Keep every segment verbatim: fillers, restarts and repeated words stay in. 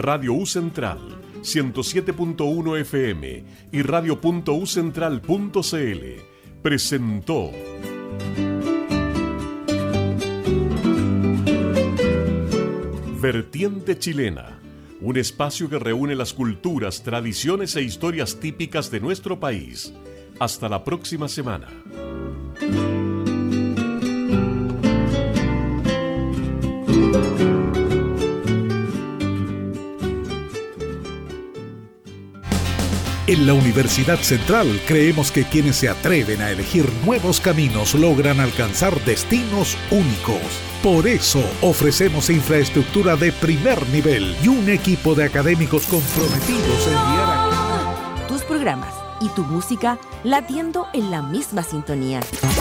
Radio U Central ciento siete punto uno F M y radio punto u central punto c l presentó Vertiente Chilena, un espacio que reúne las culturas, tradiciones e historias típicas de nuestro país. Hasta la próxima semana. En la Universidad Central creemos que quienes se atreven a elegir nuevos caminos logran alcanzar destinos únicos. Por eso ofrecemos infraestructura de primer nivel y un equipo de académicos comprometidos en guiar a... Tus programas y tu música latiendo en la misma sintonía.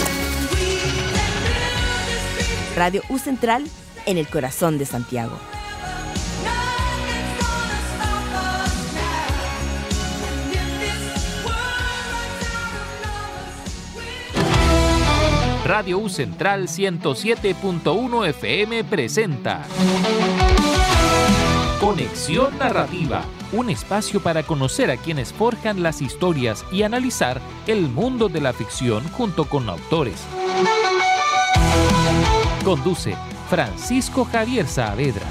Radio U Central en el corazón de Santiago. Radio U Central ciento siete punto uno F M presenta Conexión Narrativa, un espacio para conocer a quienes forjan las historias y analizar el mundo de la ficción junto con autores. Conduce Francisco Javier Saavedra.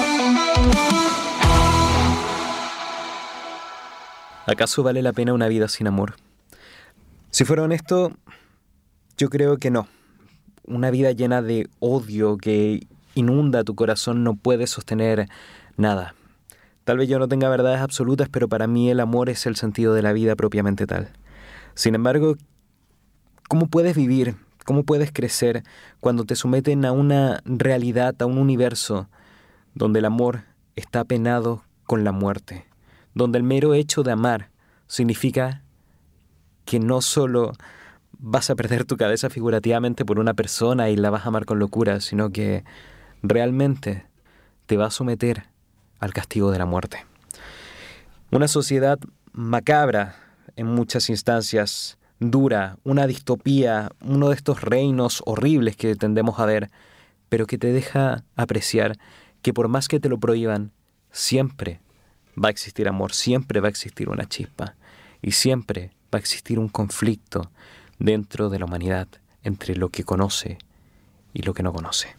¿Acaso vale la pena una vida sin amor? Si fuera honesto, yo creo que no. Una vida llena de odio que inunda tu corazón no puede sostener nada. Tal vez yo no tenga verdades absolutas, pero para mí el amor es el sentido de la vida propiamente tal. Sin embargo, ¿cómo puedes vivir? ¿Cómo puedes crecer cuando te someten a una realidad, a un universo donde el amor está penado con la muerte? Donde el mero hecho de amar significa que no solo vas a perder tu cabeza figurativamente por una persona y la vas a amar con locura, sino que realmente te va a someter al castigo de la muerte. Una sociedad macabra en muchas instancias, dura, una distopía, uno de estos reinos horribles que tendemos a ver, pero que te deja apreciar que por más que te lo prohíban, siempre va a existir amor, siempre va a existir una chispa y siempre va a existir un conflicto dentro de la humanidad entre lo que conoce y lo que no conoce.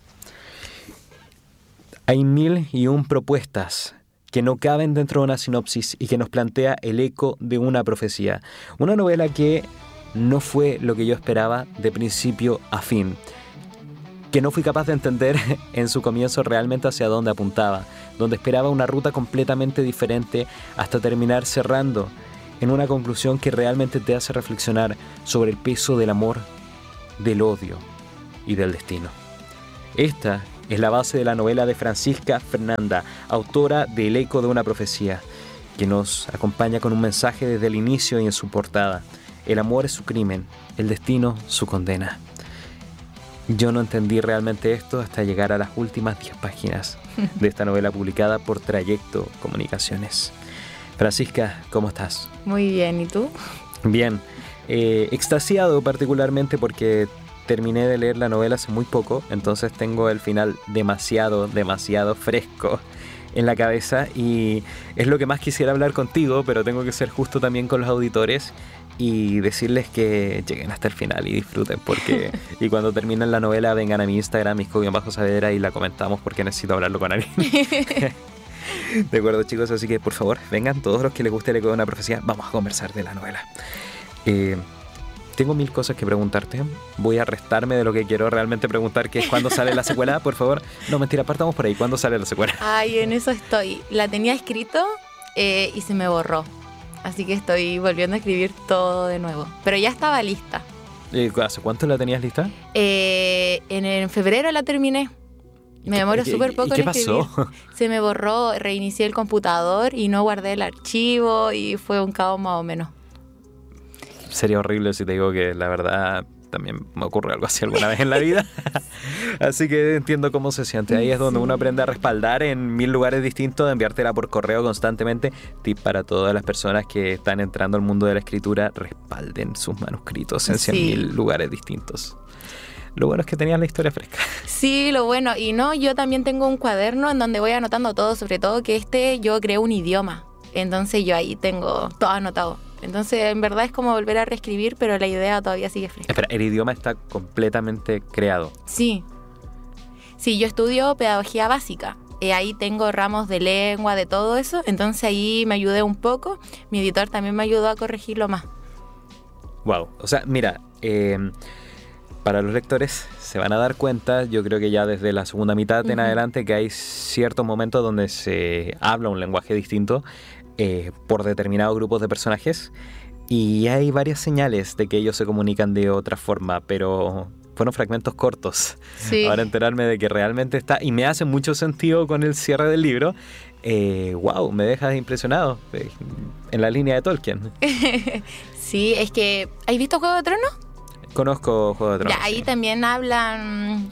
Hay mil y un propuestas que no caben dentro de una sinopsis y que nos plantea el eco de una profecía. Una novela que no fue lo que yo esperaba de principio a fin, que no fui capaz de entender en su comienzo realmente hacia dónde apuntaba, donde esperaba una ruta completamente diferente hasta terminar cerrando en una conclusión que realmente te hace reflexionar sobre el peso del amor, del odio y del destino. Esta es la base de la novela de Francisca Fernanda, autora de El eco de una profecía, que nos acompaña con un mensaje desde el inicio y en su portada. El amor es su crimen, el destino su condena. Yo no entendí realmente esto hasta llegar a las últimas diez páginas de esta novela publicada por Trayecto Comunicaciones. Francisca, ¿cómo estás? Muy bien, ¿y tú? Bien, eh, extasiado particularmente porque terminé de leer la novela hace muy poco, entonces tengo el final demasiado, demasiado fresco en la cabeza y es lo que más quisiera hablar contigo, pero tengo que ser justo también con los auditores y decirles que lleguen hasta el final y disfruten, porque y cuando terminen la novela vengan a mi Instagram, Misco-Saavedra, y la comentamos porque necesito hablarlo con alguien. De acuerdo, chicos, así que por favor vengan todos los que les guste el eco de una profecía, vamos a conversar de la novela. eh, Tengo mil cosas que preguntarte. Voy a restarme de lo que quiero realmente preguntar, que es ¿cuándo sale la secuela? Por favor. No, mentira, partamos por ahí. ¿Cuándo sale la secuela? Ay, en eso estoy. La tenía escrito eh, y se me borró. Así que estoy volviendo a escribir todo de nuevo. Pero ya estaba lista. Eh, ¿Hace cuánto la tenías lista? Eh, en, en febrero la terminé. Me demoro súper poco en escribir. ¿Y qué pasó? Se me borró, reinicié el computador y no guardé el archivo y fue un caos más o menos. Sería horrible si te digo que la verdad también me ocurre algo así alguna vez en la vida. Así que entiendo cómo se siente. Ahí es donde uno aprende a respaldar en mil lugares distintos, enviártela por correo constantemente. Tip para todas las personas que están entrando al mundo de la escritura: respalden sus manuscritos en cien mil sí. lugares distintos. Lo bueno es que tenías la historia fresca. Sí, lo bueno. Y no, yo también tengo un cuaderno en donde voy anotando todo, sobre todo que este yo creé un idioma. Entonces yo ahí tengo todo anotado. Entonces en verdad es como volver a reescribir, pero la idea todavía sigue fresca. Espera, el idioma está completamente creado. Sí. Sí, yo estudio pedagogía básica. Eh, ahí tengo ramos de lengua, de todo eso. Entonces ahí me ayudé un poco. Mi editor también me ayudó a corregirlo más. Wow. O sea, mira, eh, para los lectores se van a dar cuenta, yo creo que ya desde la segunda mitad en uh-huh. adelante, que hay ciertos momentos donde se habla un lenguaje distinto eh, por determinados grupos de personajes y hay varias señales de que ellos se comunican de otra forma, pero fueron fragmentos cortos. Sí. Ahora enterarme de que realmente está, y me hace mucho sentido con el cierre del libro. Eh, wow, me dejas impresionado eh, en la línea de Tolkien. Sí, es que ¿has visto Juego de Tronos? Conozco Juego de Tronos. Ya, ahí sí. también hablan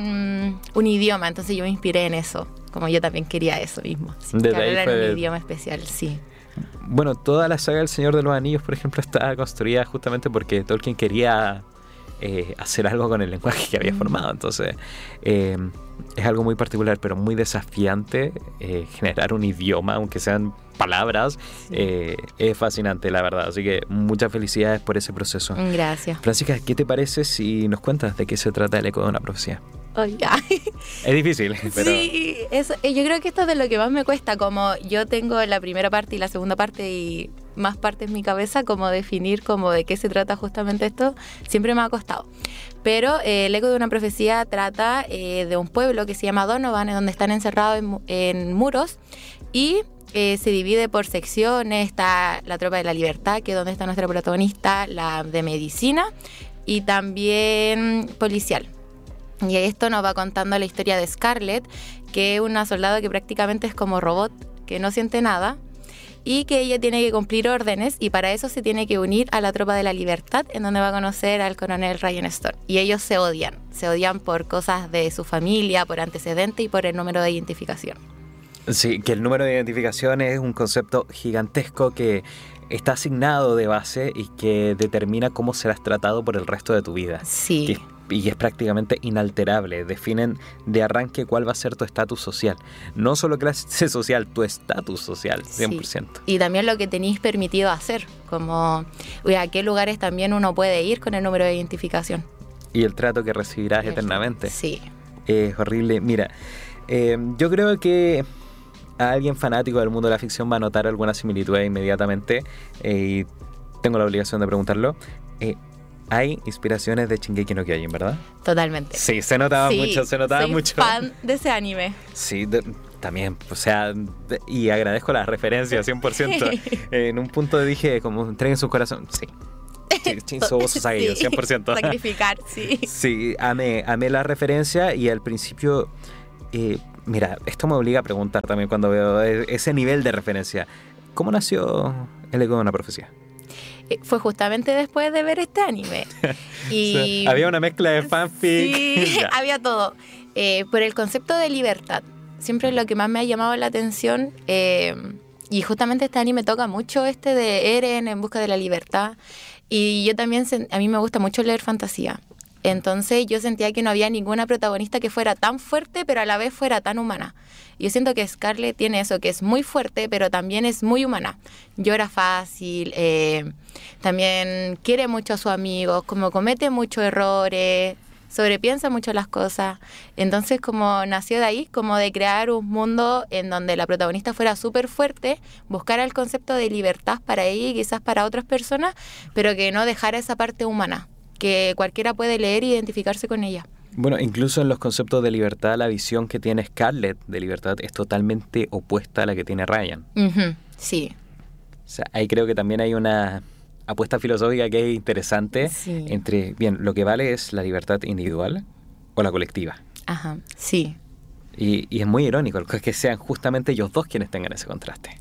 un, un idioma, entonces yo me inspiré en eso. Como yo también quería eso mismo. Sí, Desde que ahí hablaran fue... un idioma especial, sí. Bueno, toda la saga del Señor de los Anillos, por ejemplo, está construida justamente porque Tolkien quería eh, hacer algo con el lenguaje que había mm. formado. Entonces, eh, es algo muy particular, pero muy desafiante eh, generar un idioma, aunque sean palabras, sí. eh, es fascinante, la verdad. Así que muchas felicidades por ese proceso. Gracias. Francisca, ¿qué te parece si nos cuentas de qué se trata El eco de una profecía? Oiga. Es difícil, pero... Sí, eso, yo creo que esto es de lo que más me cuesta, como yo tengo la primera parte y la segunda parte y más partes en mi cabeza, como definir como de qué se trata justamente esto, siempre me ha costado. Pero eh, El eco de una profecía trata eh, de un pueblo que se llama Donovan, en donde están encerrados en, en muros y eh, se divide por secciones. Está la tropa de la libertad, que es donde está nuestra protagonista, la de medicina y también policial. Y esto nos va contando la historia de Scarlett, que es una soldado que prácticamente es como robot, que no siente nada, y que ella tiene que cumplir órdenes, y para eso se tiene que unir a la tropa de la libertad, en donde va a conocer al coronel Ryan Storm. Y ellos se odian, se odian por cosas de su familia, por antecedentes y por el número de identificación. Sí, que el número de identificación es un concepto gigantesco que está asignado de base y que determina cómo serás tratado por el resto de tu vida. Sí. Que y es prácticamente inalterable. Definen de arranque cuál va a ser tu estatus social. No solo clase social, tu estatus social, cien por ciento. Sí. Y también lo que tenéis permitido hacer, como a qué lugares también uno puede ir con el número de identificación. Y el trato que recibirás el, eternamente. Sí. Es horrible. Mira, eh, yo creo que a alguien fanático del mundo de la ficción va a notar alguna similitud inmediatamente, eh, y tengo la obligación de preguntarlo. Eh, Hay inspiraciones de Shingeki no Kyojin, ¿verdad? Totalmente. Sí, se notaba sí, mucho, se notaba soy mucho. Fan de ese anime. Sí, de, también, o sea, de, y agradezco las referencias, cien por ciento. En un punto dije, como entreguen su corazón, sí. Shinzo Sasageo, cien por ciento. Sacrificar, sí. Sí, amé, amé la referencia y al principio, eh, mira, esto me obliga a preguntar también cuando veo ese nivel de referencia. ¿Cómo nació El eco de una profecía? Fue justamente después de ver este anime. Y o sea, había una mezcla de fanfic. Sí, había todo. Eh, por el concepto de libertad. Siempre lo que más me ha llamado la atención, eh, y justamente este anime toca mucho este de Eren en busca de la libertad. Y yo también, a mí me gusta mucho leer fantasía. Entonces yo sentía que no había ninguna protagonista que fuera tan fuerte, pero a la vez fuera tan humana. Yo siento que Scarlett tiene eso, que es muy fuerte, pero también es muy humana. Llora fácil, eh, también quiere mucho a sus amigos, como comete muchos errores, sobrepiensa mucho las cosas. Entonces como nació de ahí, como de crear un mundo en donde la protagonista fuera súper fuerte, buscara el concepto de libertad para ella y quizás para otras personas, pero que no dejara esa parte humana, que cualquiera puede leer e identificarse con ella. Bueno, incluso en los conceptos de libertad, la visión que tiene Scarlett de libertad es totalmente opuesta a la que tiene Ryan. Uh-huh, sí. O sea, ahí creo que también hay una apuesta filosófica que es interesante, sí, entre, bien, lo que vale es la libertad individual o la colectiva. Ajá, sí. Y, y es muy irónico que sean justamente ellos dos quienes tengan ese contraste.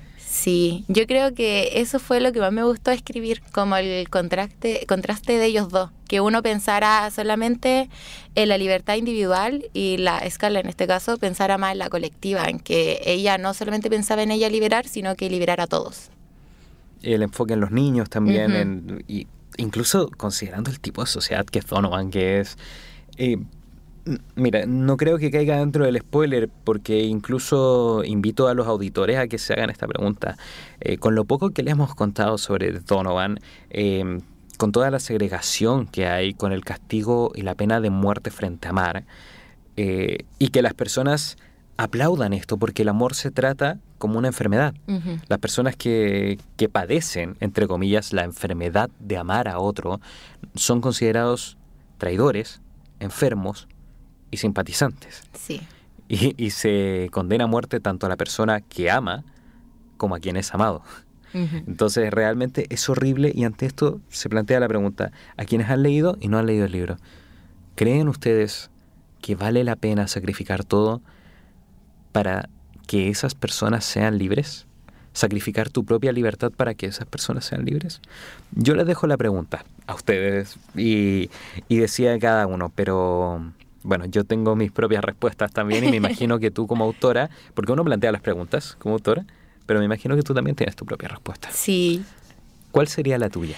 Sí, yo creo que eso fue lo que más me gustó escribir, como el contraste, contraste de ellos dos, que uno pensara solamente en la libertad individual y la Scarlett en este caso pensara más en la colectiva, en que ella no solamente pensaba en ella liberar, sino que liberar a todos. El enfoque en los niños también, uh-huh, en, y incluso considerando el tipo de sociedad que es Donovan, que es... Eh, mira, no creo que caiga dentro del spoiler, porque incluso invito a los auditores a que se hagan esta pregunta. Eh, con lo poco que les hemos contado sobre Donovan, eh, con toda la segregación que hay, con el castigo y la pena de muerte frente a amar, eh, y que las personas aplaudan esto, porque el amor se trata como una enfermedad. Uh-huh. Las personas que, que padecen, entre comillas, la enfermedad de amar a otro, son considerados traidores, enfermos y simpatizantes. Sí. Y, y se condena a muerte tanto a la persona que ama como a quien es amado. Uh-huh. Entonces realmente es horrible, y ante esto se plantea la pregunta a quienes han leído y no han leído el libro: ¿creen ustedes que vale la pena sacrificar todo para que esas personas sean libres? ¿Sacrificar tu propia libertad para que esas personas sean libres? Yo les dejo la pregunta a ustedes y, y decía cada uno, pero bueno, yo tengo mis propias respuestas también, y me imagino que tú como autora, porque uno plantea las preguntas como autora, pero me imagino que tú también tienes tu propia respuesta. Sí. ¿Cuál sería la tuya?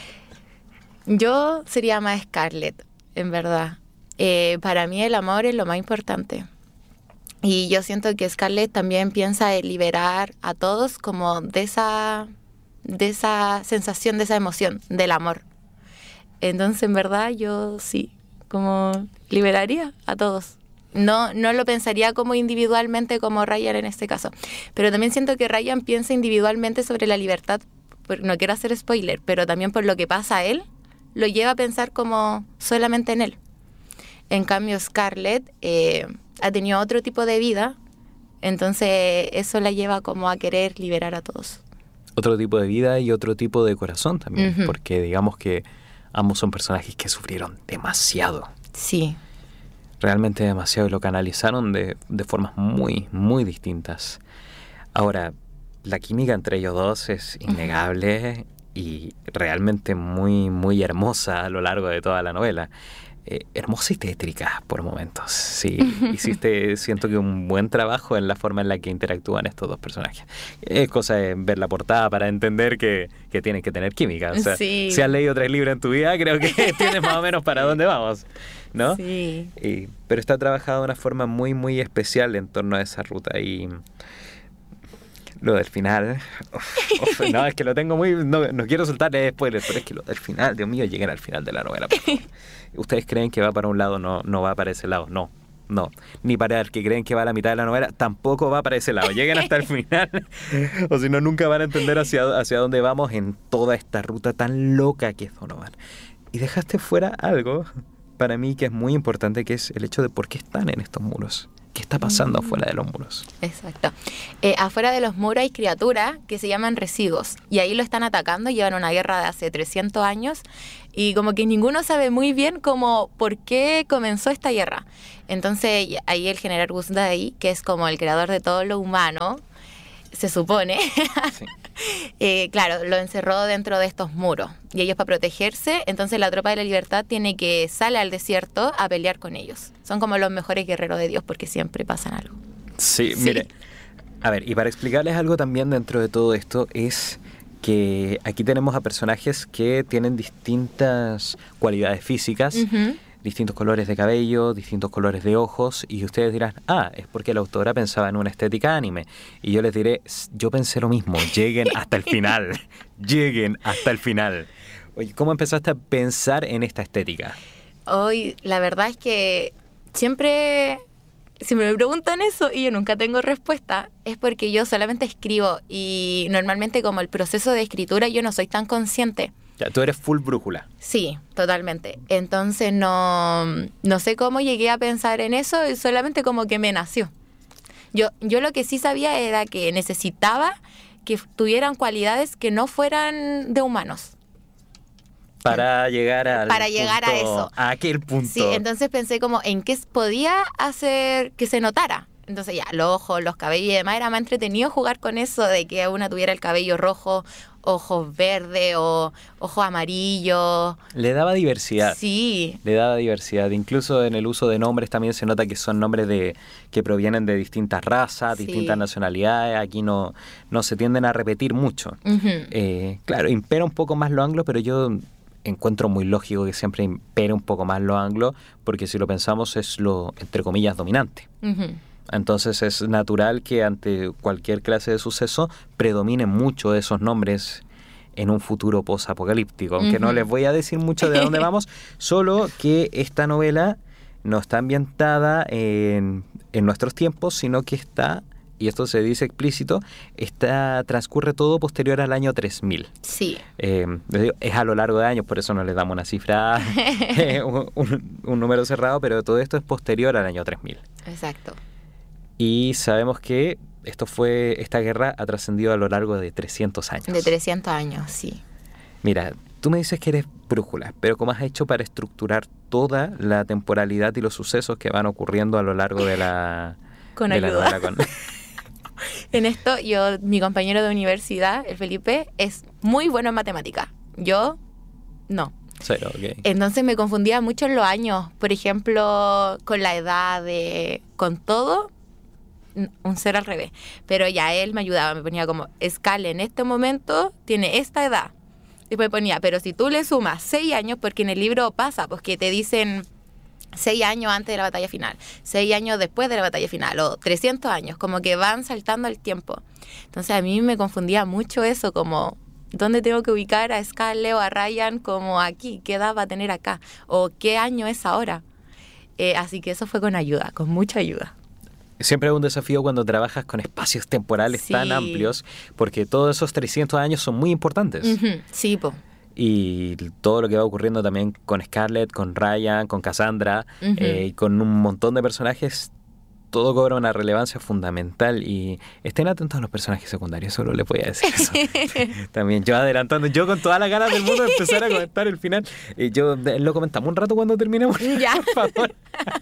Yo sería más Scarlett, en verdad. Eh, para mí el amor es lo más importante. Y yo siento que Scarlett también piensa en liberar a todos como de esa, de esa sensación, de esa emoción, del amor. Entonces, en verdad, yo sí, como liberaría a todos. No, no lo pensaría como individualmente como Ryan en este caso. Pero también siento que Ryan piensa individualmente sobre la libertad. No quiero hacer spoiler, pero también por lo que pasa a él, lo lleva a pensar como solamente en él. En cambio, Scarlett eh, ha tenido otro tipo de vida, entonces eso la lleva como a querer liberar a todos. Otro tipo de vida y otro tipo de corazón también, uh-huh. porque digamos que ambos son personajes que sufrieron demasiado. Sí. Realmente demasiado, y lo canalizaron de, de formas muy, muy distintas. Ahora, la química entre ellos dos es innegable, uh-huh. y realmente muy, muy hermosa a lo largo de toda la novela. Eh, hermosa y tétrica por momentos. Sí, hiciste, siento que un buen trabajo en la forma en la que interactúan estos dos personajes. Es cosa de ver la portada para entender que, que tienen que tener química. O sea, sí. Si has leído tres libros en tu vida, creo que tienes más o menos para dónde vamos, ¿no? Sí. Y, pero está trabajado de una forma muy, muy especial en torno a esa ruta. Y lo del final, uf, uf, no, es que lo tengo muy, no, no quiero soltarle spoilers, pero es que lo del final, Dios mío, lleguen al final de la novela, por favor. Ustedes creen que va para un lado, no, no va para ese lado, no, no. Ni para el que creen que va a la mitad de la novela, tampoco va para ese lado. Lleguen hasta el final, o si no, nunca van a entender hacia, hacia dónde vamos en toda esta ruta tan loca que es Donovan. Y dejaste fuera algo para mí que es muy importante, que es el hecho de por qué están en estos muros. ¿Qué está pasando mm. afuera de los muros? Exacto. Eh, afuera de los muros hay criaturas que se llaman residuos, y ahí lo están atacando. Llevan una guerra de hace trescientos años, y como que ninguno sabe muy bien cómo, por qué comenzó esta guerra. Entonces ahí el general Gus Dai, que es como el creador de todo lo humano, se supone, sí. eh, claro, lo encerró dentro de estos muros, y ellos, para protegerse, entonces la tropa de la libertad tiene que salir al desierto a pelear con ellos. Son como los mejores guerreros de Dios, porque siempre pasan algo. Sí, sí, mire, a ver, y para explicarles algo también dentro de todo esto, es que aquí tenemos a personajes que tienen distintas cualidades físicas, uh-huh. distintos colores de cabello, distintos colores de ojos, y ustedes dirán, ah, es porque la autora pensaba en una estética anime. Y yo les diré, yo pensé lo mismo, lleguen hasta el final, lleguen hasta el final. Oye, ¿cómo empezaste a pensar en esta estética? Hoy, la verdad es que siempre, si me preguntan eso y yo nunca tengo respuesta, es porque yo solamente escribo, y normalmente como el proceso de escritura yo no soy tan consciente. Ya, tú eres full brújula. Sí, totalmente. Entonces no, no sé cómo llegué a pensar en eso, solamente como que me nació. Yo, yo lo que sí sabía era que necesitaba que tuvieran cualidades que no fueran de humanos. Para llegar al Para llegar punto, a eso. A aquel punto. Sí, entonces pensé como en qué podía hacer que se notara. Entonces ya, los ojos, los cabellos y demás, era más entretenido jugar con eso de que una tuviera el cabello rojo, ojos verdes o ojos amarillos. Le daba diversidad. Sí. Le daba diversidad. Incluso en el uso de nombres también se nota que son nombres de que provienen de distintas razas, sí. distintas nacionalidades. Aquí no, no se tienden a repetir mucho. Uh-huh. Eh, claro, impera un poco más lo anglo, pero yo encuentro muy lógico que siempre impere un poco más lo anglo, porque si lo pensamos es lo, entre comillas, dominante. Uh-huh. Entonces es natural que ante cualquier clase de suceso predominen mucho esos nombres en un futuro posapocalíptico. Aunque uh-huh. no les voy a decir mucho de dónde vamos, solo que esta novela no está ambientada en, en nuestros tiempos, sino que está, y esto se dice explícito, está, transcurre todo posterior al año tres mil. Sí. Eh, es a lo largo de años, por eso no les damos una cifra, eh, un, un, un número cerrado, pero todo esto es posterior al año tres mil. Exacto. Y sabemos que esto fue, esta guerra ha trascendido a lo largo de trescientos años. De trescientos años, sí. Mira, tú me dices que eres brújula, pero ¿cómo has hecho para estructurar toda la temporalidad y los sucesos que van ocurriendo a lo largo de la, con de ayuda. la novela? Con... En esto, yo, mi compañero de universidad, el Felipe, es muy bueno en matemática. Yo, no. Cero, ok. Entonces me confundía mucho en los años. Por ejemplo, con la edad, de, con todo, un cero al revés. Pero ya él me ayudaba, me ponía como, Escala en este momento tiene esta edad. Después ponía, pero si tú le sumas seis años, porque en el libro pasa, pues que te dicen seis años antes de la batalla final, seis años después de la batalla final, o trescientos años, como que van saltando el tiempo. Entonces a mí me confundía mucho eso, como, ¿dónde tengo que ubicar a Scarlett o a Ryan como aquí? ¿Qué edad va a tener acá? ¿O qué año es ahora? Eh, así que eso fue con ayuda, con mucha ayuda. Siempre es un desafío cuando trabajas con espacios temporales sí. tan amplios, porque todos esos trescientos años son muy importantes. Uh-huh. Sí, po. Y todo lo que va ocurriendo también con Scarlett, con Ryan, con Cassandra, uh-huh. eh, y con un montón de personajes, todo cobra una relevancia fundamental. Y estén atentos a los personajes secundarios, solo les voy a decir eso. También yo adelantando, yo con todas las ganas del mundo de empezar a comentar el final. Y yo lo comentamos un rato cuando terminemos, ya. por favor.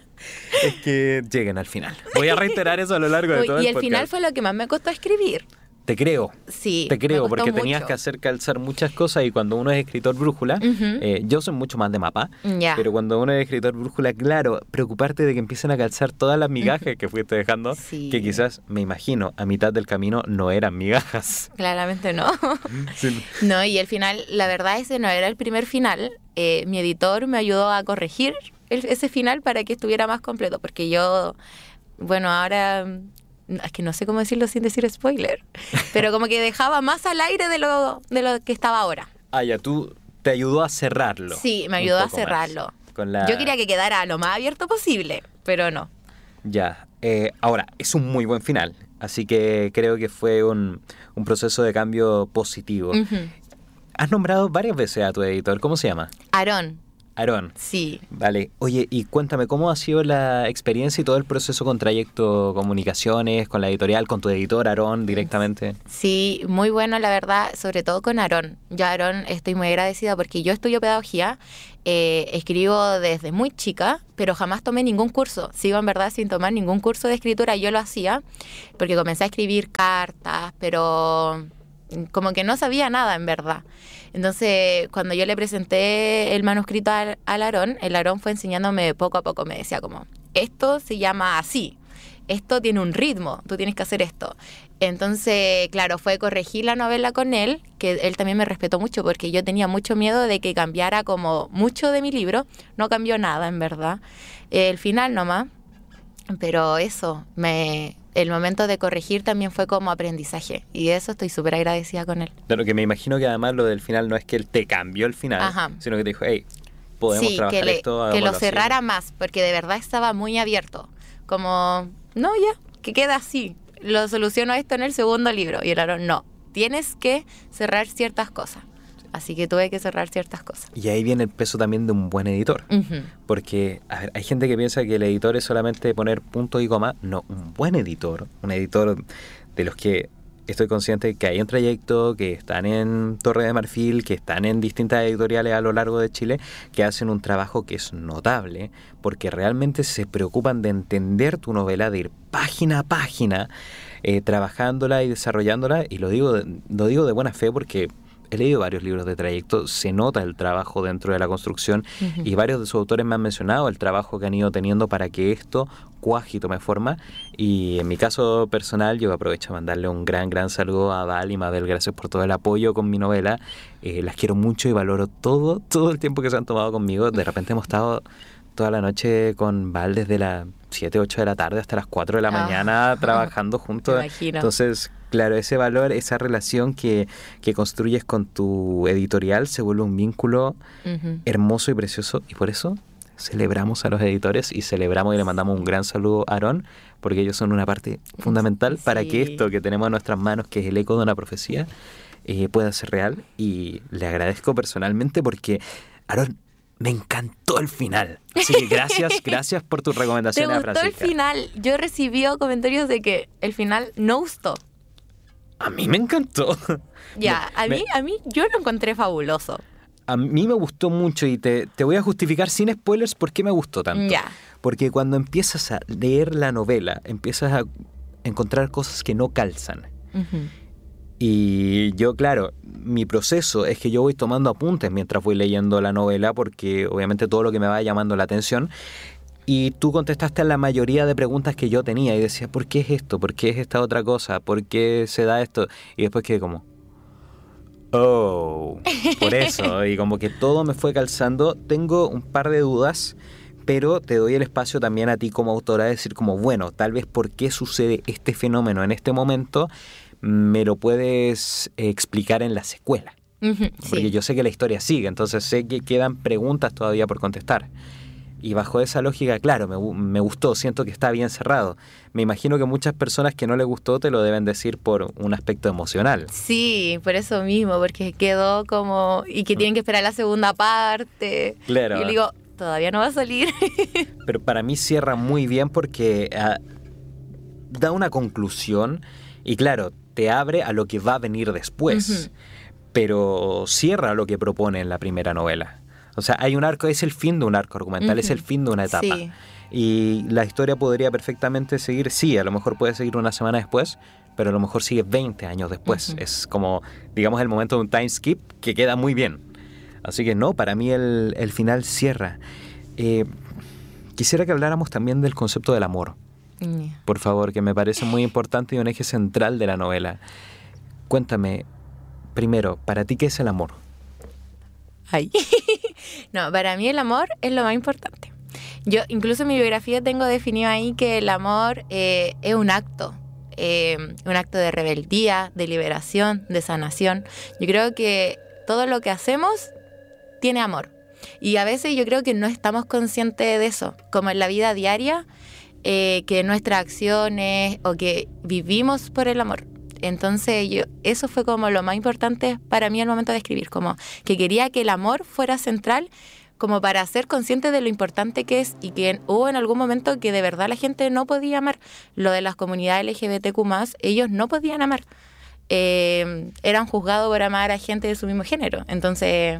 Es que lleguen al final. Voy a reiterar eso a lo largo de Uy, todo el Y el podcast. final fue lo que más me costó escribir. Te creo. Sí. Te creo, me costó porque mucho. tenías que hacer calzar muchas cosas y cuando uno es escritor brújula, Uh-huh. eh, yo soy mucho más de mapa, Ya. pero cuando uno es escritor brújula, claro, preocuparte de que empiecen a calzar todas las migajas que fuiste dejando, Sí. que quizás, me imagino, a mitad del camino no eran migajas. Claramente no. Sí. No, y el final, la verdad ese no era el primer final. Eh, mi editor me ayudó a corregir el, ese final para que estuviera más completo, porque yo, bueno, ahora... Es que no sé cómo decirlo sin decir spoiler, pero como que dejaba más al aire de lo, de lo que estaba ahora. Ah, ya, tú te ayudó a cerrarlo. Sí, me un ayudó a poco más. cerrarlo. Con la... Yo quería que quedara lo más abierto posible, pero no. Ya, eh, ahora, es un muy buen final, así que creo que fue un, un proceso de cambio positivo. Uh-huh. Has nombrado varias veces a tu editor, ¿cómo se llama? Aarón, Aarón. sí. Vale, oye, y cuéntame, ¿cómo ha sido la experiencia y todo el proceso con Trayecto Comunicaciones, con la editorial, con tu editor, Aarón, directamente? Sí, muy bueno, la verdad, sobre todo con Aarón. Yo a Aarón estoy muy agradecida porque yo estudio pedagogía, eh, escribo desde muy chica, pero jamás tomé ningún curso. Sigo en verdad sin tomar ningún curso de escritura, yo lo hacía porque comencé a escribir cartas, pero como que no sabía nada en verdad. Entonces, cuando yo le presenté el manuscrito al, al Aarón, el Aarón fue enseñándome poco a poco, me decía como, esto se llama así, esto tiene un ritmo, tú tienes que hacer esto. Entonces, claro, fue corregir la novela con él, que él también me respetó mucho porque yo tenía mucho miedo de que cambiara como mucho de mi libro. No cambió nada, en verdad. El final nomás, pero eso, me... el momento de corregir también fue como aprendizaje y de eso estoy súper agradecida con él. Claro, que me imagino que además lo del final no es que él te cambió el final, Ajá. sino que te dijo, hey, podemos sí, trabajar que le, esto. que lo hagámoslo cerrara así. más, porque de verdad estaba muy abierto. Como, no, ya, que queda así. Lo soluciono esto en el segundo libro. Y el Aarón, no, tienes que cerrar ciertas cosas. Así que tuve que cerrar ciertas cosas. Y ahí viene el peso también de un buen editor. Uh-huh. Porque a ver, hay gente que piensa que el editor es solamente poner punto y coma. No, un buen editor, un editor de los que estoy consciente que hay en Trayecto, que están en Torre de Marfil, que están en distintas editoriales a lo largo de Chile, que hacen un trabajo que es notable, porque realmente se preocupan de entender tu novela, de ir página a página, eh, trabajándola y desarrollándola. Y lo digo, de, lo digo de buena fe porque he leído varios libros de Trayecto, se nota el trabajo dentro de la construcción uh-huh. y varios de sus autores me han mencionado el trabajo que han ido teniendo para que esto cuaje y tome forma. Y en mi caso personal, yo aprovecho a mandarle un gran, gran saludo a Val y Mabel. Gracias por todo el apoyo con mi novela. Eh, las quiero mucho y valoro todo, todo el tiempo que se han tomado conmigo. De repente hemos estado toda la noche con Val desde las siete, ocho de la tarde hasta las cuatro de la ah. mañana trabajando juntos. Me imagino. Entonces, claro, ese valor, esa relación que, que construyes con tu editorial se vuelve un vínculo uh-huh. hermoso y precioso. Y por eso celebramos a los editores y celebramos y le mandamos un gran saludo a Aarón, porque ellos son una parte fundamental sí. para que esto que tenemos en nuestras manos, que es el eco de una profecía, eh, pueda ser real. Y le agradezco personalmente porque, Aarón, me encantó el final. Así que gracias, gracias por tus recomendaciones. ¿Te gustó a el final? Yo recibí comentarios de que el final no gustó. A mí me encantó. Ya, me, a mí, me... a mí yo lo encontré fabuloso. A mí me gustó mucho y te, te voy a justificar sin spoilers por qué me gustó tanto. Ya. Porque cuando empiezas a leer la novela, empiezas a encontrar cosas que no calzan. Uh-huh. Y yo, claro, mi proceso es que yo voy tomando apuntes mientras voy leyendo la novela, porque obviamente todo lo que me va llamando la atención. Y tú contestaste a la mayoría de preguntas que yo tenía y decía, ¿por qué es esto? ¿Por qué es esta otra cosa? ¿Por qué se da esto? Y después quedé como, oh, por eso. Y como que todo me fue calzando. Tengo un par de dudas, pero te doy el espacio también a ti como autora de decir como, bueno, tal vez por qué sucede este fenómeno en este momento, me lo puedes explicar en la secuela. Uh-huh, porque sí. yo sé que la historia sigue, entonces sé que quedan preguntas todavía por contestar. Y bajo esa lógica, claro, me, me gustó, siento que está bien cerrado. Me imagino que muchas personas que no les gustó te lo deben decir por un aspecto emocional. Sí, por eso mismo, porque quedó como... Y que tienen que esperar la segunda parte. Claro. Y yo digo, todavía no va a salir. Pero para mí cierra muy bien porque uh, da una conclusión y claro, te abre a lo que va a venir después. Uh-huh. Pero cierra lo que propone en la primera novela. O sea, hay un arco, es el fin de un arco argumental, uh-huh. es el fin de una etapa. Sí. Y la historia podría perfectamente seguir, sí, a lo mejor puede seguir una semana después, pero a lo mejor sigue veinte años después. Uh-huh. Es como, digamos, el momento de un time skip que queda muy bien. Así que no, para mí el, el final cierra. Eh, quisiera que habláramos también del concepto del amor. Yeah. Por favor, que me parece muy importante y un eje central de la novela. Cuéntame, primero, ¿para ti qué es el amor? Ay. No, para mí el amor es lo más importante. Yo incluso en mi biografía tengo definido ahí que el amor eh, es un acto, eh, un acto de rebeldía, de liberación, de sanación. Yo creo que todo lo que hacemos tiene amor. Y a veces yo creo que no estamos conscientes de eso, como en la vida diaria, eh, que nuestras acciones o que vivimos por el amor. Entonces yo, eso fue como lo más importante para mí al momento de escribir, como que quería que el amor fuera central como para ser consciente de lo importante que es y que hubo en algún momento que de verdad la gente no podía amar. Lo de las comunidades L G B T Q más, ellos no podían amar. Eh, eran juzgados por amar a gente de su mismo género. Entonces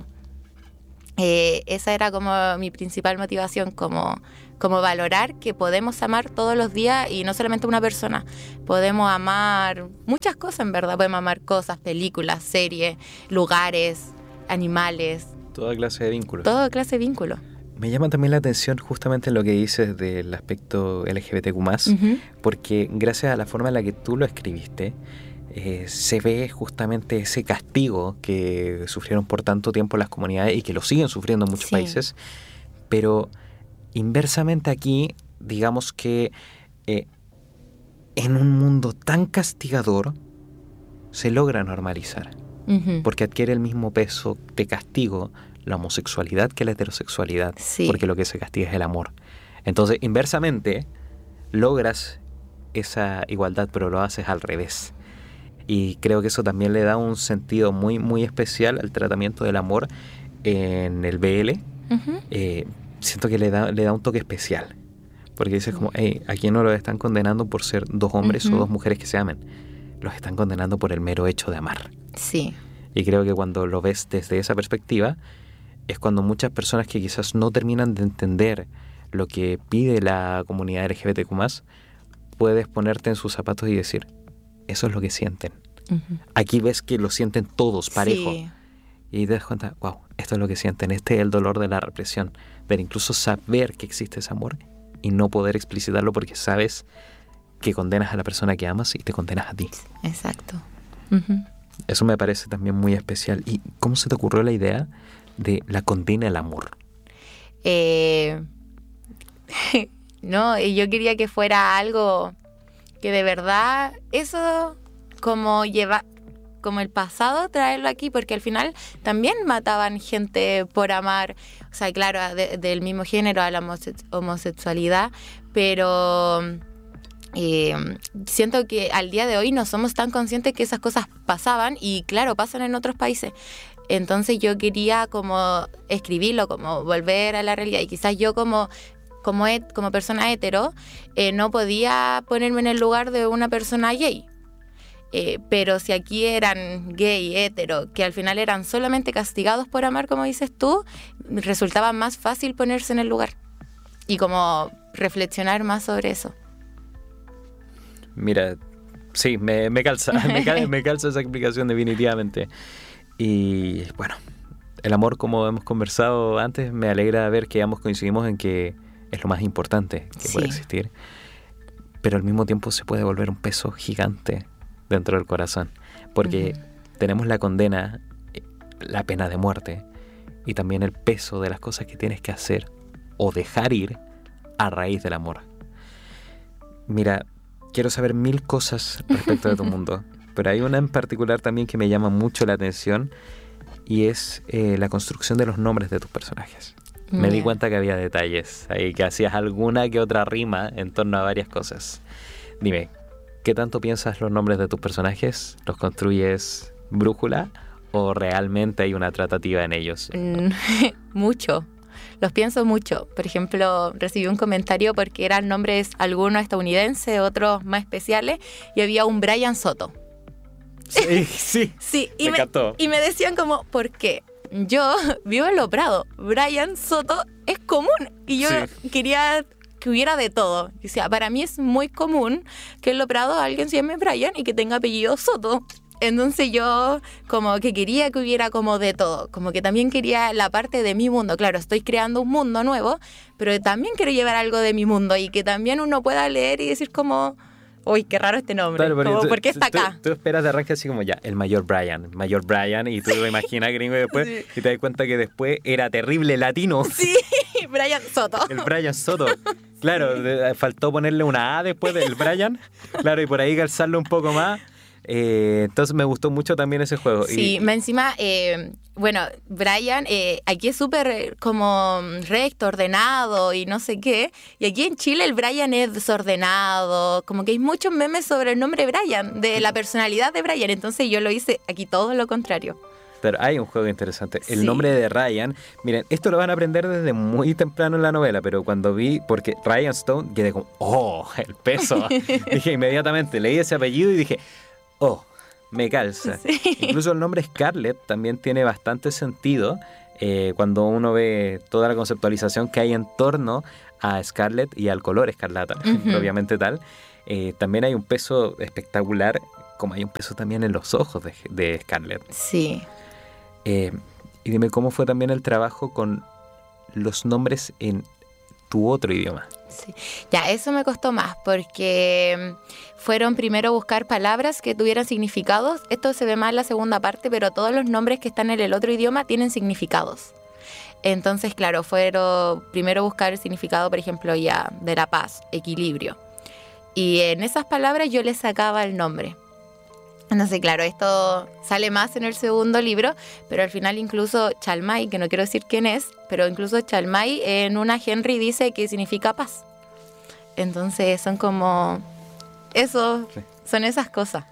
eh, esa era como mi principal motivación, como... como valorar que podemos amar todos los días y no solamente una persona. Podemos amar muchas cosas, en verdad. Podemos amar cosas, películas, series, lugares, animales. Toda clase de vínculos. Toda clase de vínculos. Me llama también la atención justamente lo que dices del aspecto L G B T Q más, uh-huh. porque gracias a la forma en la que tú lo escribiste, eh, se ve justamente ese castigo que sufrieron por tanto tiempo las comunidades y que lo siguen sufriendo en muchos sí. países, pero... inversamente aquí, digamos que eh, en un mundo tan castigador se logra normalizar, uh-huh. porque adquiere el mismo peso de castigo la homosexualidad que la heterosexualidad, sí. porque lo que se castiga es el amor. Entonces, inversamente, logras esa igualdad, pero lo haces al revés. Y creo que eso también le da un sentido muy, muy especial al tratamiento del amor en el B L. Uh-huh. Eh, siento que le da, le da un toque especial. Porque dices como, hey, aquí no los están condenando por ser dos hombres uh-huh. o dos mujeres que se amen. Los están condenando por el mero hecho de amar. Sí. Y creo que cuando lo ves desde esa perspectiva, es cuando muchas personas que quizás no terminan de entender lo que pide la comunidad L G B T Q más, puedes ponerte en sus zapatos y decir, eso es lo que sienten. Uh-huh. Aquí ves que lo sienten todos parejo. Sí. Y ahí te das cuenta, wow, esto es lo que sienten, este es el dolor de la represión, pero incluso saber que existe ese amor y no poder explicitarlo porque sabes que condenas a la persona que amas y te condenas a ti. Exacto. Uh-huh. Eso me parece también muy especial. ¿Y cómo se te ocurrió la idea de la condena al amor? Eh, no, yo quería que fuera algo que de verdad, eso como lleva, como el pasado, traerlo aquí, porque al final también mataban gente por amar, o sea, claro, de, del mismo género, a la homosexualidad, pero eh, siento que al día de hoy no somos tan conscientes que esas cosas pasaban y claro, pasan en otros países. Entonces yo quería como escribirlo, como volver a la realidad y quizás yo como como, et, como persona hetero eh, no podía ponerme en el lugar de una persona gay. Eh, pero si aquí eran gay, hetero, que al final eran solamente castigados por amar, como dices tú, resultaba más fácil ponerse en el lugar y como reflexionar más sobre eso. Mira, sí, me, me calza, me, cal, me calza esa explicación definitivamente. Y bueno, el amor, como hemos conversado antes, me alegra ver que ambos coincidimos en que es lo más importante que sí. puede existir. Pero al mismo tiempo se puede volver un peso gigante dentro del corazón. Porque uh-huh. tenemos la condena, la pena de muerte y también el peso de las cosas que tienes que hacer o dejar ir a raíz del amor. Mira, quiero saber mil cosas respecto de tu mundo. Pero hay una en particular también que me llama mucho la atención y es eh, la construcción de los nombres de tus personajes. Yeah. Me di cuenta que había detalles ahí, que hacías alguna que otra rima en torno a varias cosas. Dime, ¿qué tanto piensas los nombres de tus personajes? ¿Los construyes brújula o realmente hay una tratativa en ellos? Mm, mucho. Los pienso mucho. Por ejemplo, recibí un comentario porque eran nombres algunos estadounidenses, otros más especiales, y había un Brian Soto. Sí, sí, sí y me me, encantó. Y me decían como, ¿por qué? Yo vivo en Lo Prado, Brian Soto es común y yo sí. quería que hubiera de todo. O sea, para mí es muy común que en Lo Prado alguien se llame Brian y que tenga apellido Soto. Entonces yo como que quería que hubiera como de todo, como que también quería la parte de mi mundo. Claro, estoy creando un mundo nuevo, pero también quiero llevar algo de mi mundo y que también uno pueda leer y decir como... Uy, qué raro este nombre. Claro, como, tú, ¿por qué está tú, acá? Tú, tú esperas de arranque así como ya, el mayor Brian, mayor Brian, y tú lo imaginas gringo y después, sí. y te das cuenta que después era terrible latino. Sí, Brian Soto. El Brian Soto. Claro, de, faltó ponerle una A después del Brian. Claro, y por ahí calzarlo un poco más. Eh, entonces me gustó mucho también ese juego. Sí, y, más encima, eh, bueno, Brian, eh, aquí es súper como recto, ordenado y no sé qué. Y aquí en Chile el Brian es desordenado. Como que hay muchos memes sobre el nombre Brian, de la personalidad de Brian. Entonces yo lo hice aquí todo lo contrario. Pero hay un juego interesante. El sí. nombre de Ryan, miren, esto lo van a aprender desde muy temprano en la novela, pero cuando vi, porque Ryan Stone, quedé como, oh, el peso. Dije inmediatamente, leí ese apellido y dije... Oh, me calza. Sí. Incluso el nombre Scarlett también tiene bastante sentido eh, cuando uno ve toda la conceptualización que hay en torno a Scarlett y al color escarlata, uh-huh. obviamente tal. Eh, también hay un peso espectacular, como hay un peso también en los ojos de, de Scarlett. Sí. Eh, y dime, ¿cómo fue también el trabajo con los nombres en tu otro idioma? Sí. Ya, eso me costó más porque fueron primero buscar palabras que tuvieran significados. Esto se ve más en la segunda parte, pero todos los nombres que están en el otro idioma tienen significados. Entonces, claro, fueron primero buscar el significado, por ejemplo, ya de la paz, equilibrio. Y en esas palabras yo les sacaba el nombre. Entonces, claro, esto sale más en el segundo libro, pero al final incluso Chalmay, que no quiero decir quién es, pero incluso Chalmay en una Henry dice que significa paz. Entonces son como... Eso, sí. son esas cosas.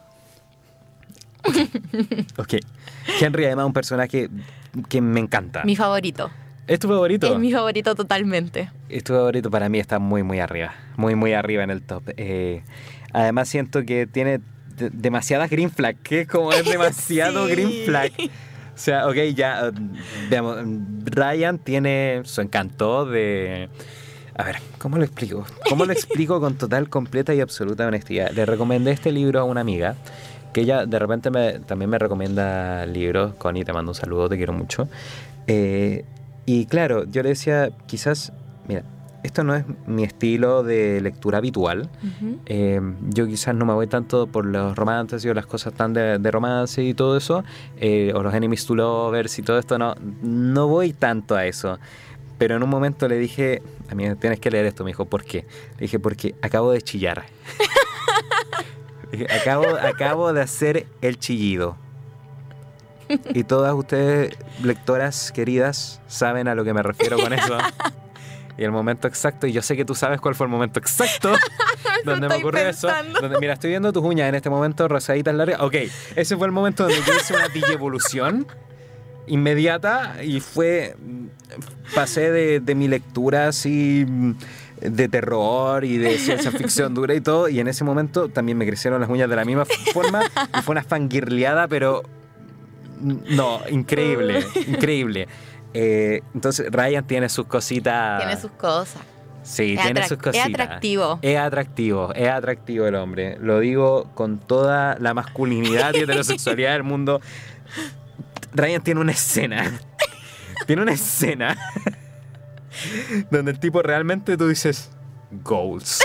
Ok. Henry además es un personaje que me encanta. Mi favorito. ¿Es tu favorito? Es mi favorito totalmente. Es tu favorito, para mí está muy, muy arriba. Muy, muy arriba en el top. Eh, además siento que tiene... demasiadas green flag, que como es demasiado sí. green flag. O sea, ok, ya, uh, veamos, Ryan tiene su encanto de... A ver, ¿cómo lo explico? ¿Cómo lo explico con total, completa y absoluta honestidad? Le recomendé este libro a una amiga que ella de repente me, también me recomienda libros. Connie, te mando un saludo, te quiero mucho. Eh, y claro, yo le decía, quizás, mira, esto no es mi estilo de lectura habitual. Uh-huh. Eh, yo quizás no me voy tanto por los romances y o las cosas tan de, de romance y todo eso, eh, o los enemies to lovers y todo esto, no, no voy tanto a eso. Pero en un momento le dije, a mí tienes que leer esto, me dijo, ¿por qué? Le dije, porque acabo de chillar. dije, acabo, acabo de hacer el chillido. Y todas ustedes, lectoras queridas, saben a lo que me refiero con eso. Y el momento exacto, y yo sé que tú sabes cuál fue el momento exacto donde me ocurrió pensando. eso. Donde, mira, estoy viendo tus uñas en este momento, rosaditas largas. Ok, ese fue el momento donde yo hice una digievolución inmediata y fue... Pasé de, de mi lectura así de terror y de ciencia ficción dura y todo, y en ese momento también me crecieron las uñas de la misma forma y fue una fangirleada, pero no, increíble, increíble. Eh, entonces Ryan tiene sus cositas. Tiene sus cosas. Sí, es tiene atrac- sus cositas. Es atractivo. Es atractivo, es atractivo el hombre. Lo digo con toda la masculinidad y heterosexualidad del mundo. Ryan tiene una escena. Tiene una escena donde el tipo realmente tú dices goals.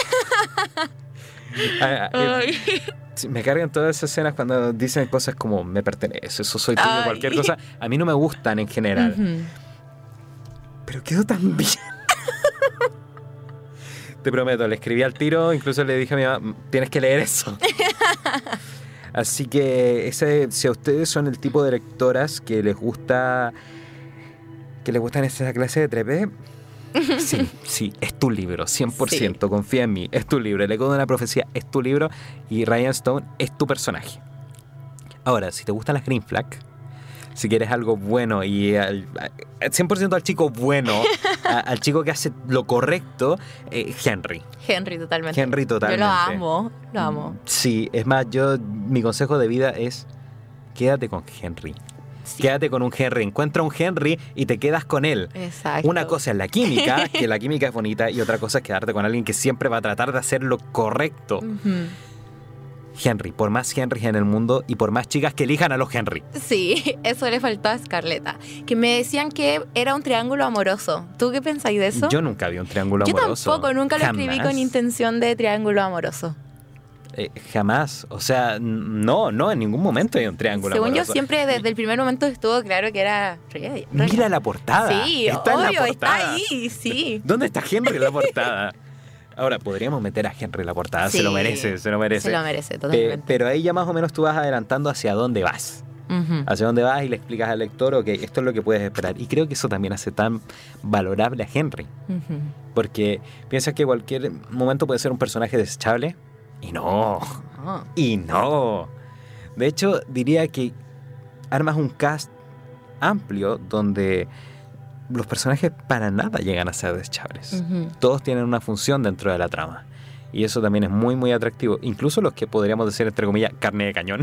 Ay. Me cargan todas esas escenas cuando dicen cosas como me pertenece, eso soy tuyo, Ay. cualquier cosa. A mí no me gustan en general. Uh-huh. Pero quedó tan bien. Te prometo, le escribí al tiro, incluso le dije a mi mamá, tienes que leer eso. Así que ese, si a ustedes son el tipo de lectoras que les gusta que les gustan esa clase de trepe, sí, sí, es tu libro, cien por ciento, sí. Confía en mí, es tu libro. El eco de una profecía es tu libro y Ryan Stone es tu personaje. Ahora, si te gustan las green flag, si quieres algo bueno y al, al cien por ciento al chico bueno, a, al chico que hace lo correcto, eh, Henry. Henry totalmente. Henry totalmente. Yo lo amo, lo amo. Sí, es más, yo mi consejo de vida es quédate con Henry. Sí. Quédate con un Henry, encuentra un Henry y te quedas con él. Exacto. Una cosa es la química, que la química es bonita, y otra cosa es quedarte con alguien que siempre va a tratar de hacer lo correcto. Uh-huh. Henry, por más Henrys en el mundo y por más chicas que elijan a los Henry. Sí, eso le faltó a Scarletta. Que me decían que era un triángulo amoroso. ¿Tú qué pensáis de eso? Yo nunca vi un triángulo Yo amoroso. Yo tampoco, nunca lo jamás. escribí con intención de triángulo amoroso. Eh, jamás, o sea, no, no, en ningún momento hay un triángulo Según amoroso. Yo siempre, desde el primer momento estuvo claro que era... Mira la portada. Sí, está obvio, en la portada. está ahí, sí. ¿Dónde está Henry en la portada? Ahora, podríamos meter a Henry en la portada, sí, se lo merece, se lo merece. Se lo merece, totalmente. Pe- pero ahí ya más o menos tú vas adelantando hacia dónde vas. Uh-huh. Hacia dónde vas y le explicas al lector, ok, esto es lo que puedes esperar. Y creo que eso también hace tan valorable a Henry. Uh-huh. Porque piensas que cualquier momento puede ser un personaje desechable. Y no, oh. y no. De hecho, diría que armas un cast amplio donde los personajes para nada llegan a ser desechables. Uh-huh. Todos tienen una función dentro de la trama. Y eso también es muy, muy atractivo. Incluso los que podríamos decir, entre comillas, carne de cañón.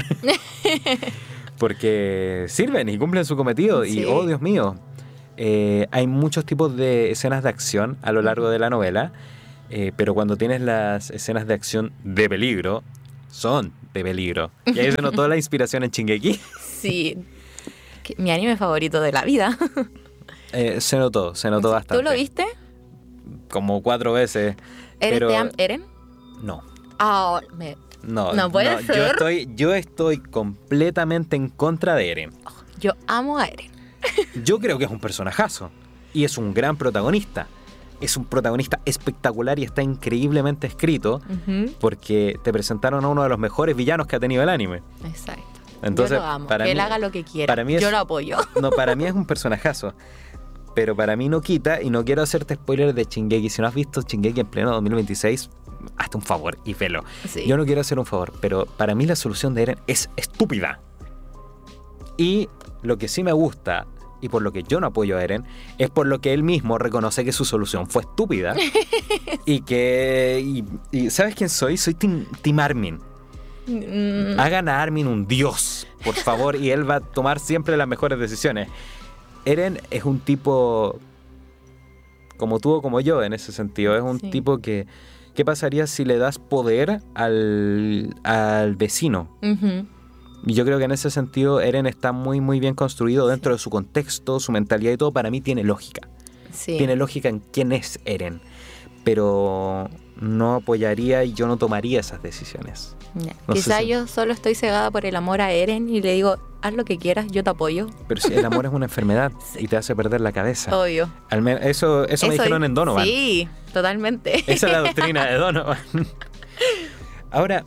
Porque sirven y cumplen su cometido. Sí. Y, oh, Dios mío, eh, hay muchos tipos de escenas de acción a lo largo de la novela. Eh, pero cuando tienes las escenas de acción de peligro, son de peligro. Y ahí se notó la inspiración en Shingeki. Sí, mi anime favorito de la vida. eh, se notó, se notó bastante. ¿Tú lo viste? Como cuatro veces. ¿Eres pero... de Am- Eren? No. Oh, me... No, no puede no, ser. Yo estoy, yo estoy completamente en contra de Eren. Oh, yo amo a Eren. Yo creo que es un personajazo. Y es un gran protagonista. Es un protagonista espectacular y está increíblemente escrito, uh-huh, porque te presentaron a uno de los mejores villanos que ha tenido el anime. Exacto. Entonces, yo lo amo. Para que él mí, haga lo que quiera. Para mí es, yo lo apoyo. No, para mí es un personajazo. Pero para mí no quita, y no quiero hacerte spoiler de Shingeki. Si no has visto Shingeki en pleno dos mil veintiséis, hazte un favor y velo. Sí. Yo no quiero hacer un favor, pero para mí la solución de Eren es estúpida. Y lo que sí me gusta, y por lo que yo no apoyo a Eren, es por lo que él mismo reconoce que su solución fue estúpida. y que... Y, y ¿sabes quién soy? Soy Team, team Armin. Mm. Hagan a Armin un dios, por favor, y él va a tomar siempre las mejores decisiones. Eren es un tipo como tú o como yo en ese sentido. Es un sí. tipo que... ¿Qué pasaría si le das poder al, al vecino? Uh-huh. Y yo creo que en ese sentido Eren está muy muy bien construido dentro sí. de su contexto, su mentalidad y todo. Para mí tiene lógica. Sí. Tiene lógica en quién es Eren. Pero no apoyaría y yo no tomaría esas decisiones. No Quizá si... yo solo estoy cegada por el amor a Eren y le digo, haz lo que quieras, yo te apoyo. Pero si el amor es una enfermedad sí. y te hace perder la cabeza. Obvio. Al menos eso, eso, eso me dijeron en Donovan. Sí, totalmente. Esa es la doctrina de Donovan. Ahora,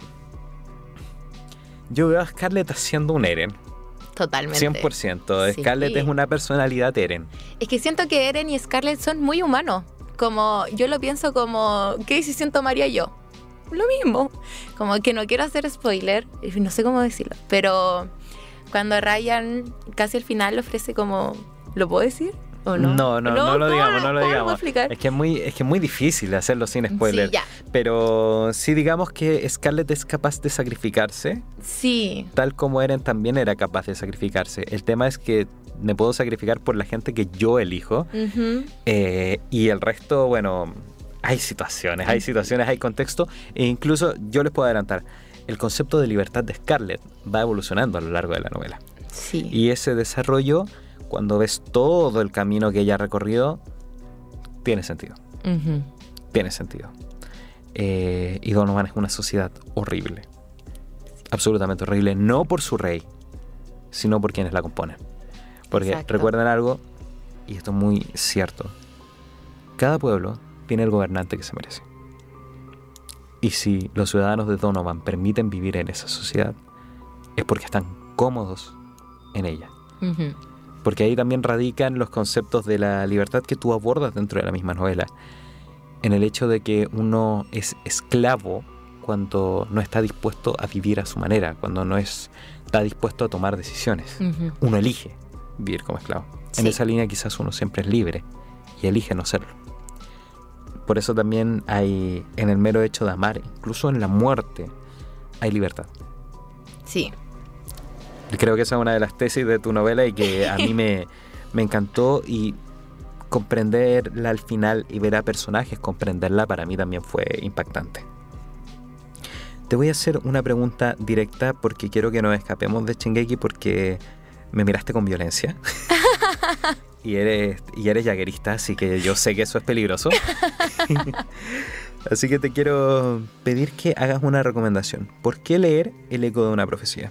yo veo a Scarlett haciendo un Eren. Totalmente. cien por ciento. Sí. Scarlett es una personalidad Eren. Es que siento que Eren y Scarlett son muy humanos. Como, yo lo pienso como, ¿qué decisión tomaría yo? Lo mismo. Como que no quiero hacer spoiler, no sé cómo decirlo, pero cuando Ryan casi al final le ofrece como, ¿lo puedo decir? ¿O no? No, no, no, no lo digamos, no lo ¿cómo digamos. Lo puedo explicar? Es que es muy, es que es muy difícil hacerlo sin spoiler. Sí, ya. Pero sí digamos que Scarlett es capaz de sacrificarse. Sí. Tal como Eren también era capaz de sacrificarse. El tema es que me puedo sacrificar por la gente que yo elijo. Uh-huh. Eh, y el resto, bueno, hay situaciones, hay situaciones, hay contexto. E incluso yo les puedo adelantar, el concepto de libertad de Scarlett va evolucionando a lo largo de la novela. Sí. Y ese desarrollo, cuando ves todo el camino que ella ha recorrido, tiene sentido. Uh-huh. Tiene sentido. Eh, y Donovan es una sociedad horrible. Absolutamente horrible. No por su rey, sino por quienes la componen. Porque Exacto. recuerden algo, y esto es muy cierto. Cada pueblo tiene el gobernante que se merece. Y si los ciudadanos de Donovan permiten vivir en esa sociedad, es porque están cómodos en ella. Uh-huh. Porque ahí también radican los conceptos de la libertad que tú abordas dentro de la misma novela. En el hecho de que uno es esclavo cuando no está dispuesto a vivir a su manera, cuando no es, está dispuesto a tomar decisiones. Uh-huh. Uno elige vivir como esclavo. Sí. En esa línea quizás uno siempre es libre y elige no serlo. Por eso también hay, en el mero hecho de amar, incluso en la muerte, hay libertad. Sí. Creo que esa es una de las tesis de tu novela y que a mí me, me encantó, y comprenderla al final y ver a personajes comprenderla para mí también fue impactante. Te voy a hacer una pregunta directa porque quiero que nos escapemos de Shingeki, porque me miraste con violencia y eres, y eres jaguerista, así que yo sé que eso es peligroso. Así que te quiero pedir que hagas una recomendación. ¿Por qué leer El eco de una profecía?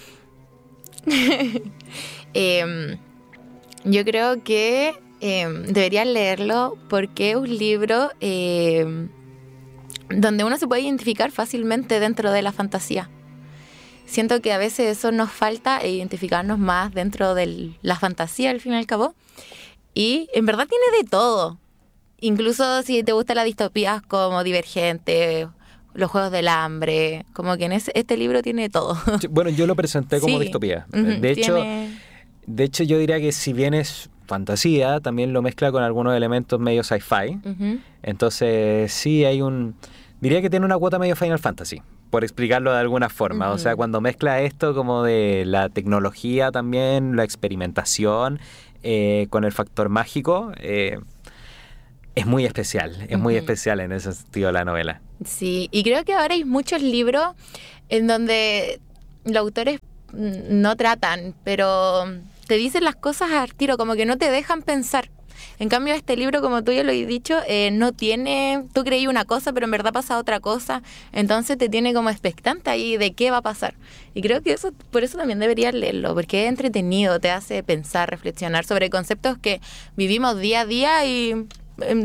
eh, yo creo que eh, deberían leerlo porque es un libro eh, donde uno se puede identificar fácilmente dentro de la fantasía. Siento que a veces eso nos falta, identificarnos más dentro de la fantasía al fin y al cabo. Y en verdad tiene de todo. Incluso si te gustan las distopías como Divergente, Los Juegos del Hambre, como que en ese, este libro tiene todo. Bueno, yo lo presenté como sí. distopía. Uh-huh. De hecho, tiene... de hecho, yo diría que si bien es fantasía, también lo mezcla con algunos elementos medio sci-fi. Uh-huh. Entonces, sí hay un... Diría que tiene una cuota medio Final Fantasy, por explicarlo de alguna forma. Uh-huh. O sea, cuando mezcla esto como de la tecnología también, la experimentación, eh, con el factor mágico... Eh, Es muy especial, es uh-huh. muy especial en ese sentido la novela. Sí, y creo que ahora hay muchos libros en donde los autores no tratan, pero te dicen las cosas al tiro, como que no te dejan pensar. En cambio, este libro, como tú ya lo has dicho, eh, no tiene... Tú creí una cosa, pero en verdad pasa otra cosa. Entonces te tiene como expectante ahí de qué va a pasar. Y creo que eso, por eso también deberías leerlo, porque es entretenido, te hace pensar, reflexionar sobre conceptos que vivimos día a día y...